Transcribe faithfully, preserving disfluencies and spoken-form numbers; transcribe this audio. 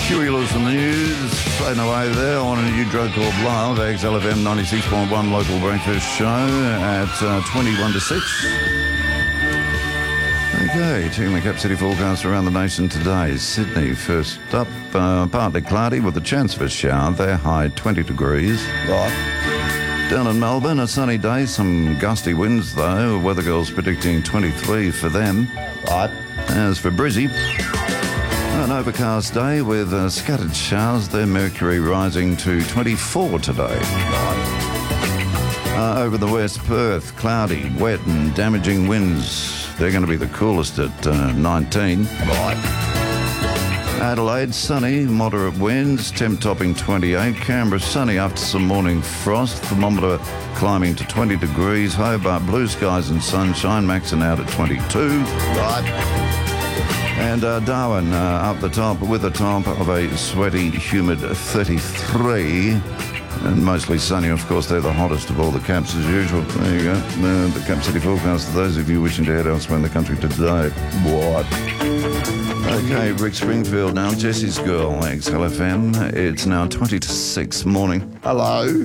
Huey Lewis in the news, fading away there on a new drug called Love. X L F M ninety-six point one local breakfast show at uh, twenty-one to six. Okay, checking the Cap City forecast around the nation today. Sydney first up, uh, partly cloudy with a chance of a shower. They're high twenty degrees. Right. Down in Melbourne, a sunny day, some gusty winds though. Weather Girl's predicting twenty-three for them. Right. As for Brizzy, an overcast day with uh, scattered showers. Their mercury rising to twenty-four today. Uh, over the west, Perth, cloudy, wet and damaging winds. They're going to be the coolest at uh, nineteen. Right. Adelaide, sunny, moderate winds, temp topping twenty-eight. Canberra, sunny after some morning frost. Thermometer climbing to twenty degrees. Hobart, blue skies and sunshine, maxing out at twenty-two. Right. And uh, Darwin uh, up the top with a top of a sweaty, humid thirty-three. And mostly sunny, of course. They're the hottest of all the caps as usual. There you go. Uh, the Cap City forecast for those of you wishing to head elsewhere in the country today. What? Okay, Rick Springfield now. Jesse's Girl, X L F M. It's now twenty to six morning. Hello.